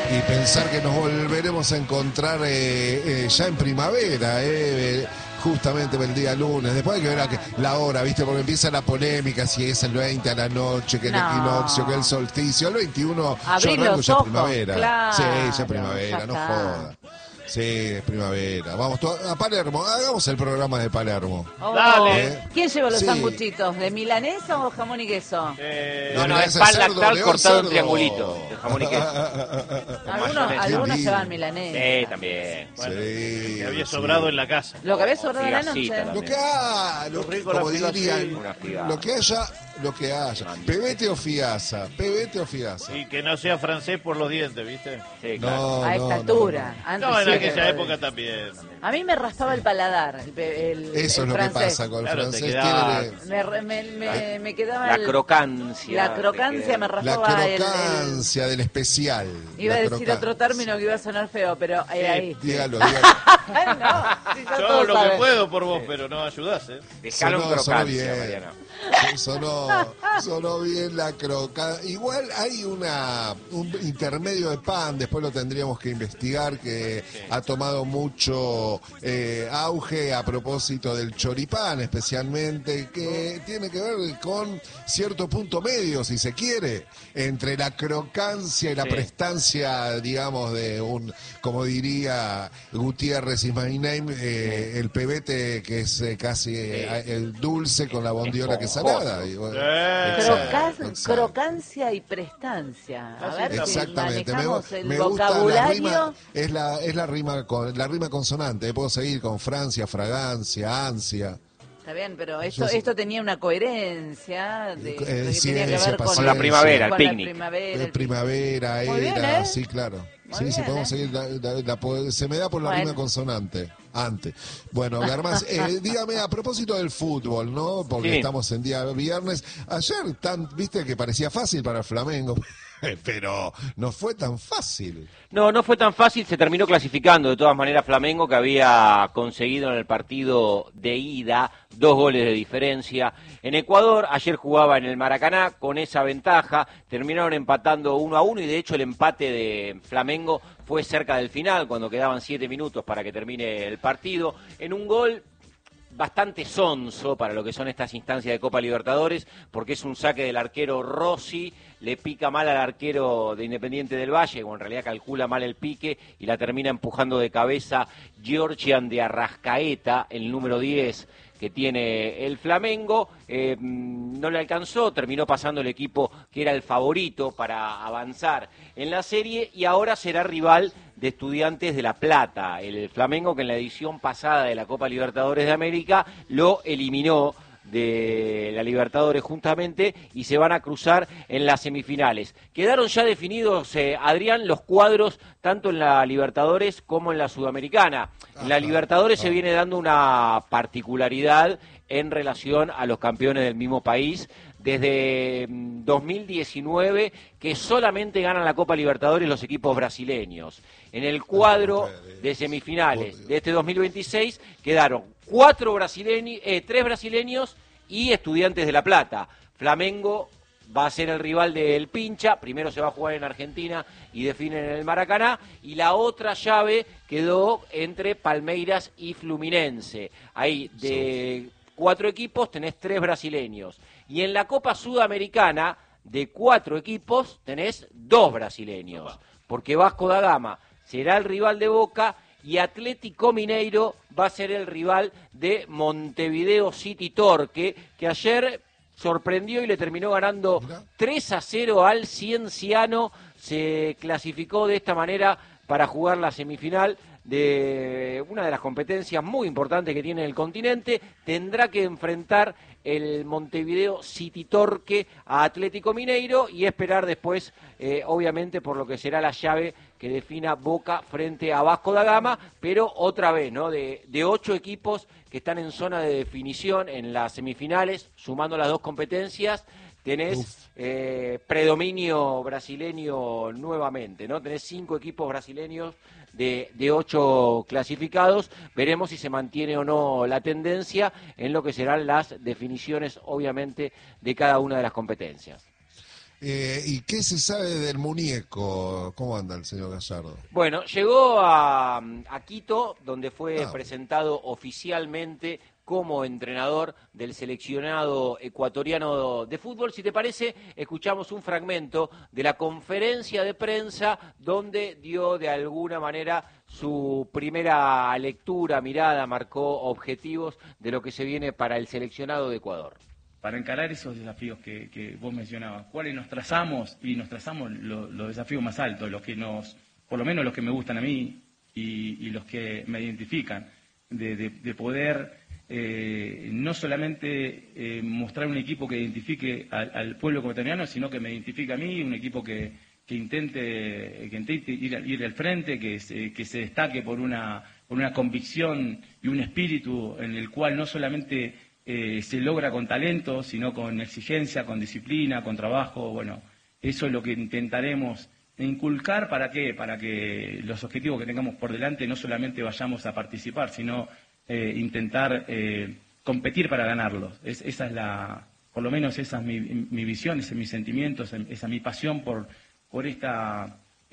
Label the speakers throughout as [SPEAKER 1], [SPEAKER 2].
[SPEAKER 1] Y pensar que nos volveremos a encontrar ya en primavera, justamente el día lunes. Después hay que ver la hora, ¿viste? Porque empieza la polémica si es el 20 a la noche, que el equinoccio, que el solsticio. El 21
[SPEAKER 2] Abrí
[SPEAKER 1] yo arranco
[SPEAKER 2] los
[SPEAKER 1] ya
[SPEAKER 2] ojos,
[SPEAKER 1] primavera.
[SPEAKER 2] claro,
[SPEAKER 1] Sí, ya primavera,
[SPEAKER 2] ya
[SPEAKER 1] no
[SPEAKER 2] está.
[SPEAKER 1] joda. Sí, es primavera. Vamos a Palermo, hagamos el programa de Palermo.
[SPEAKER 2] Oh,
[SPEAKER 3] Dale.
[SPEAKER 2] ¿Quién lleva los
[SPEAKER 1] Sí.
[SPEAKER 2] sanguchitos? ¿De milanesa o jamón y queso?
[SPEAKER 3] No, es pan lactal cortado en triangulitos, de jamón y queso.
[SPEAKER 2] Algunos
[SPEAKER 1] Sí.
[SPEAKER 2] llevan milanesa.
[SPEAKER 3] Sí, también.
[SPEAKER 1] Bueno,
[SPEAKER 4] Que había
[SPEAKER 1] sí.
[SPEAKER 4] sobrado en la casa.
[SPEAKER 2] Lo que había sobrado de la
[SPEAKER 3] Figacita
[SPEAKER 2] noche.
[SPEAKER 1] Lo que haya,
[SPEAKER 3] rico
[SPEAKER 1] como
[SPEAKER 3] la figa,
[SPEAKER 1] dirían,
[SPEAKER 3] sí. Una figa.
[SPEAKER 1] lo que haya. Pebete o fiaza, pebete o fiaza.
[SPEAKER 4] Y que no sea francés por los dientes, ¿viste?
[SPEAKER 3] Sí, claro.
[SPEAKER 2] A esta altura. Antes
[SPEAKER 4] No, en
[SPEAKER 2] sí
[SPEAKER 4] aquella
[SPEAKER 2] que-
[SPEAKER 4] época también.
[SPEAKER 2] A mí me raspaba el paladar.
[SPEAKER 1] Eso
[SPEAKER 2] el
[SPEAKER 1] es lo que
[SPEAKER 2] francés.
[SPEAKER 1] pasa con el
[SPEAKER 4] Claro, te
[SPEAKER 1] francés.
[SPEAKER 4] quedaba-
[SPEAKER 2] Me quedaba
[SPEAKER 3] La
[SPEAKER 2] el-
[SPEAKER 3] crocancia.
[SPEAKER 2] La crocancia me
[SPEAKER 1] La
[SPEAKER 2] raspaba
[SPEAKER 1] crocancia del especial.
[SPEAKER 2] Iba a
[SPEAKER 1] La
[SPEAKER 2] decir
[SPEAKER 1] crocancia.
[SPEAKER 2] otro término que iba a sonar feo, pero ahí.
[SPEAKER 1] Dígalo.
[SPEAKER 2] No, si ya
[SPEAKER 4] Yo
[SPEAKER 2] todos
[SPEAKER 4] lo que
[SPEAKER 2] saben.
[SPEAKER 4] puedo por vos, pero no ayudás, ¿eh?
[SPEAKER 3] Dejalo en
[SPEAKER 1] Sonó
[SPEAKER 3] crocancia,
[SPEAKER 1] bien.
[SPEAKER 3] Mariano.
[SPEAKER 1] Sonó bien la crocancia. Igual hay un intermedio de pan, después lo tendríamos que investigar, que ha tomado mucho auge a propósito del choripán, especialmente, que tiene que ver con cierto punto medio, si se quiere, entre la crocancia y la
[SPEAKER 3] Sí.
[SPEAKER 1] prestancia, digamos, de un, como diría Gutiérrez y My Name, el pebete que es casi el dulce con la bondiola que es salada. Y bueno, exacto.
[SPEAKER 2] Crocancia y prestancia. A ver si
[SPEAKER 1] Exactamente,
[SPEAKER 2] manejamos el
[SPEAKER 1] me gusta la
[SPEAKER 2] vocabulario.
[SPEAKER 1] rima, es la rima consonante, puedo seguir con Francia, fragancia, ansia.
[SPEAKER 2] Está bien, pero
[SPEAKER 1] Yo
[SPEAKER 2] esto tenía una coherencia de, que tenía que
[SPEAKER 1] ciencia,
[SPEAKER 2] ver con
[SPEAKER 1] paciencia.
[SPEAKER 3] la primavera, el
[SPEAKER 2] con
[SPEAKER 3] picnic.
[SPEAKER 2] La primavera, el
[SPEAKER 1] Primavera,
[SPEAKER 2] Muy bien,
[SPEAKER 1] era,
[SPEAKER 2] ¿eh?
[SPEAKER 1] sí, claro.
[SPEAKER 2] Muy
[SPEAKER 1] Sí,
[SPEAKER 2] bien,
[SPEAKER 1] podemos seguir, se me da por la
[SPEAKER 2] Bueno.
[SPEAKER 1] rima consonante, antes. Bueno, Germán, dígame, a propósito del fútbol, ¿no? Porque
[SPEAKER 3] Sí.
[SPEAKER 1] estamos en día viernes. Ayer, viste que parecía fácil para el Flamengo, pero no fue tan fácil.
[SPEAKER 3] No fue tan fácil, se terminó clasificando de todas maneras Flamengo, que había conseguido en el partido de ida 2 goles de diferencia. En Ecuador, ayer jugaba en el Maracaná con esa ventaja, terminaron empatando 1-1 y de hecho el empate de Flamengo fue cerca del final, cuando quedaban 7 minutos para que termine el partido, en un gol bastante sonso para lo que son estas instancias de Copa Libertadores, porque es un saque del arquero Rossi, le pica mal al arquero de Independiente del Valle, o en realidad calcula mal el pique, y la termina empujando de cabeza Georgian de Arrascaeta, el número 10 que tiene el Flamengo. No le alcanzó, terminó pasando el equipo que era el favorito para avanzar en la serie, y ahora será rival de Estudiantes de La Plata, el Flamengo que en la edición pasada de la Copa Libertadores de América lo eliminó de la Libertadores justamente, y se van a cruzar en las semifinales. Quedaron ya definidos, Adrián, los cuadros tanto en la Libertadores como en la Sudamericana. En la Libertadores se viene dando una particularidad en relación a los campeones del mismo país. Desde 2019 que solamente ganan la Copa Libertadores los equipos brasileños. En el cuadro de semifinales de este 2026 quedaron 3 brasileños y Estudiantes de La Plata. Flamengo va a ser el rival del Pincha, primero se va a jugar en Argentina y definen en el Maracaná, y la otra llave quedó entre Palmeiras y Fluminense. Ahí de 4 equipos tenés 3 brasileños. Y en la Copa Sudamericana, de 4 equipos, tenés 2 brasileños. Porque Vasco da Gama será el rival de Boca y Atlético Mineiro va a ser el rival de Montevideo City Torque, que ayer sorprendió y le terminó ganando 3-0 al Cienciano. Se clasificó de esta manera para jugar la semifinal de una de las competencias muy importantes que tiene el continente. Tendrá que enfrentar el Montevideo City Torque a Atlético Mineiro y esperar después, obviamente, por lo que será la llave que defina Boca frente a Vasco da Gama, pero otra vez, ¿no? De 8 equipos que están en zona de definición en las semifinales, sumando las 2 competencias, tenés predominio brasileño nuevamente, ¿no? Tenés 5 equipos brasileños de 8 clasificados. Veremos si se mantiene o no la tendencia en lo que serán las definiciones, obviamente, de cada una de las competencias.
[SPEAKER 1] ¿Y qué se sabe del muñeco? ¿Cómo anda el señor Gallardo?
[SPEAKER 3] Bueno, llegó a Quito, donde fue
[SPEAKER 1] Ah.
[SPEAKER 3] presentado oficialmente como entrenador del seleccionado ecuatoriano de fútbol. Si te parece, escuchamos un fragmento de la conferencia de prensa donde dio de alguna manera su primera lectura, mirada, marcó objetivos de lo que se viene para el seleccionado de Ecuador.
[SPEAKER 5] Para encarar esos desafíos que vos mencionabas, ¿cuáles nos trazamos? Y nos trazamos los desafíos más altos, los que por lo menos los que me gustan a mí y los que me identifican, de poder no solamente mostrar un equipo que identifique al pueblo ecuatoriano, sino que me identifique a mí, un equipo que intente ir al frente, que se destaque por una convicción y un espíritu en el cual no solamente se logra con talento, sino con exigencia, con disciplina, con trabajo. Bueno, eso es lo que intentaremos inculcar. ¿Para qué? Para que los objetivos que tengamos por delante no solamente vayamos a participar, sino intentar competir para ganarlos. Esa es por lo menos esa es mi visión, ese es mi sentimiento, esa es mi pasión por esta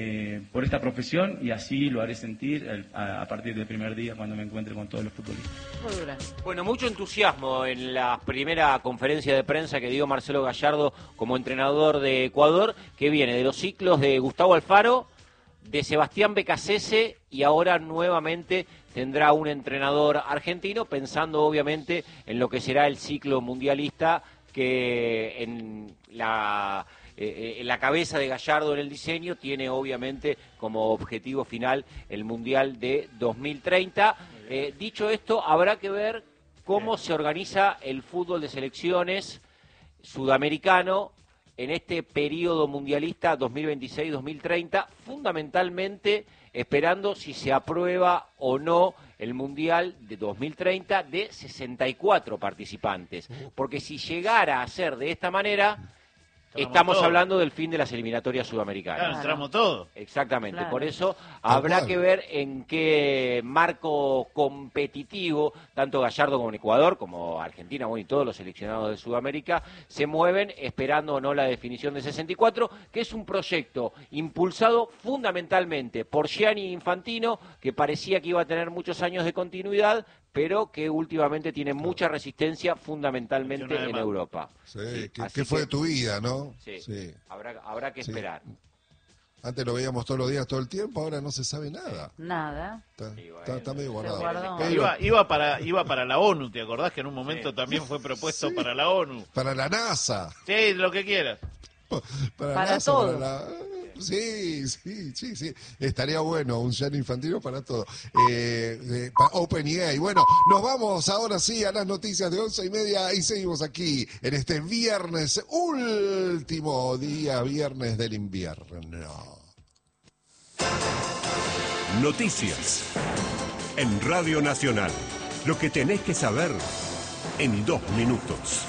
[SPEAKER 5] profesión, y así lo haré sentir a partir del primer día cuando me encuentre con todos los futbolistas.
[SPEAKER 2] Muy dura.
[SPEAKER 3] Bueno, mucho entusiasmo en la primera conferencia de prensa que dio Marcelo Gallardo como entrenador de Ecuador, que viene de los ciclos de Gustavo Alfaro, de Sebastián Becasese, y ahora nuevamente tendrá un entrenador argentino, pensando obviamente en lo que será el ciclo mundialista, que en la cabeza de Gallardo en el diseño tiene obviamente como objetivo final el Mundial de 2030. Dicho esto, habrá que ver cómo se organiza el fútbol de selecciones sudamericano en este periodo mundialista 2026-2030, fundamentalmente esperando si se aprueba o no el Mundial de 2030 de 64 participantes. Porque si llegara a ser de esta manera, estamos
[SPEAKER 4] todos.
[SPEAKER 3] hablando del fin de las eliminatorias sudamericanas.
[SPEAKER 4] Claro, entramos todos.
[SPEAKER 3] Exactamente,
[SPEAKER 2] Claro.
[SPEAKER 3] por eso habrá
[SPEAKER 1] cual.
[SPEAKER 3] que ver en qué marco competitivo, tanto Gallardo como Ecuador, como Argentina, bueno, y todos los seleccionados de Sudamérica, se mueven esperando o no la definición de 64, que es un proyecto impulsado fundamentalmente por Gianni Infantino, que parecía que iba a tener muchos años de continuidad, pero que últimamente tiene mucha resistencia fundamentalmente
[SPEAKER 4] Funciona de
[SPEAKER 3] en
[SPEAKER 4] más.
[SPEAKER 3] Europa.
[SPEAKER 1] Sí,
[SPEAKER 3] Sí,
[SPEAKER 1] ¿qué
[SPEAKER 3] así
[SPEAKER 1] fue
[SPEAKER 3] que-
[SPEAKER 1] de tu vida, no?
[SPEAKER 3] Sí, habrá que
[SPEAKER 1] Sí.
[SPEAKER 3] esperar.
[SPEAKER 1] Antes lo veíamos todos los días, todo el tiempo, ahora no se sabe nada.
[SPEAKER 2] Nada.
[SPEAKER 1] Está medio guardado.
[SPEAKER 2] guardó.
[SPEAKER 1] Pero
[SPEAKER 4] Iba para la ONU, ¿te acordás que en un momento también fue propuesto para la ONU?
[SPEAKER 1] para la NASA.
[SPEAKER 4] Sí, lo que quieras.
[SPEAKER 1] Para
[SPEAKER 2] Para
[SPEAKER 1] NASA,
[SPEAKER 2] todo.
[SPEAKER 1] Sí. Estaría bueno un Gianni Infantino para todo. OpenAI. Bueno, nos vamos ahora sí a las noticias de 11:30 y seguimos aquí en este viernes, último día viernes del invierno.
[SPEAKER 6] Noticias en Radio Nacional. Lo que tenés que saber en 2 minutos.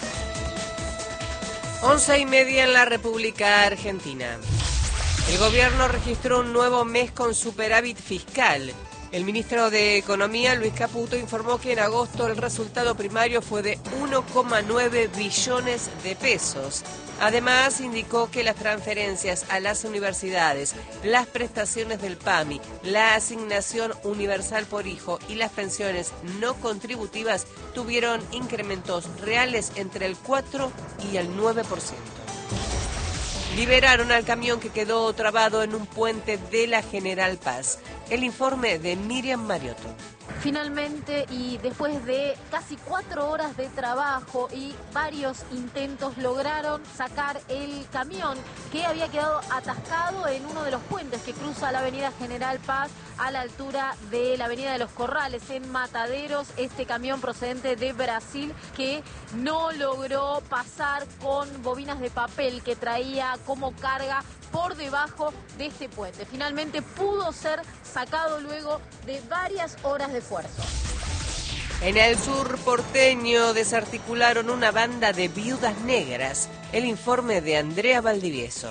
[SPEAKER 7] 11:30 en la República Argentina. El gobierno registró un nuevo mes con superávit fiscal. El ministro de Economía, Luis Caputo, informó que en agosto el resultado primario fue de 1,9 billones de pesos. Además, indicó que las transferencias a las universidades, las prestaciones del PAMI, la asignación universal por hijo y las pensiones no contributivas tuvieron incrementos reales entre el 4 y el 9%. Liberaron al camión que quedó trabado en un puente de la General Paz. El informe de Miriam Mariotto.
[SPEAKER 8] Finalmente, y después de casi 4 horas de trabajo y varios intentos, lograron sacar el camión que había quedado atascado en uno de los puentes que cruza la avenida General Paz a la altura de la avenida de los Corrales en Mataderos. Este camión procedente de Brasil que no logró pasar con bobinas de papel que traía como carga por debajo de este puente. Finalmente pudo ser sacado luego de varias horas de esfuerzo.
[SPEAKER 7] En el sur porteño desarticularon una banda de viudas negras. El informe de Andrea Valdivieso.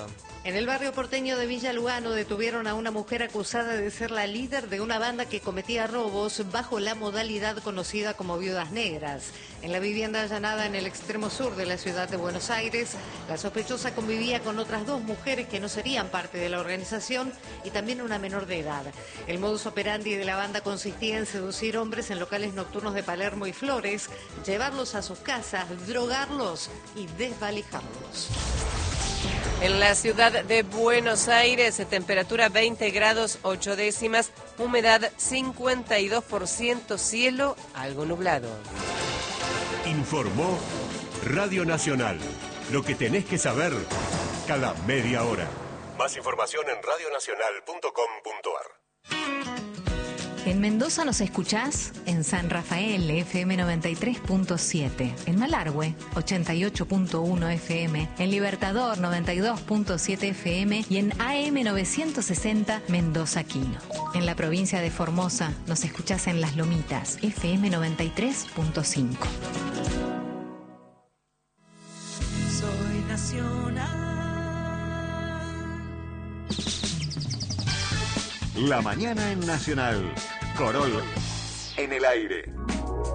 [SPEAKER 9] En el barrio porteño de Villa Lugano detuvieron a una mujer acusada de ser la líder de una banda que cometía robos bajo la modalidad conocida como viudas negras. En la vivienda allanada en el extremo sur de la ciudad de Buenos Aires, la sospechosa convivía con otras 2 mujeres que no serían parte de la organización y también una menor de edad. El modus operandi de la banda consistía en seducir hombres en locales nocturnos de Palermo y Flores, llevarlos a sus casas, drogarlos y desvalijarlos.
[SPEAKER 7] En la ciudad de Buenos Aires, temperatura 20 grados 8 décimas, humedad 52%, cielo algo nublado.
[SPEAKER 6] Informó Radio Nacional. Lo que tenés que saber cada media hora. Más información en radionacional.com.ar.
[SPEAKER 10] En Mendoza nos escuchás en San Rafael, FM 93.7, en Malargüe, 88.1 FM, en Libertador, 92.7 FM y en AM 960, Mendoza Quino. En la provincia de Formosa nos escuchás en Las Lomitas, FM 93.5.
[SPEAKER 11] Soy nacional.
[SPEAKER 12] La mañana en Nacional. Corol en el aire.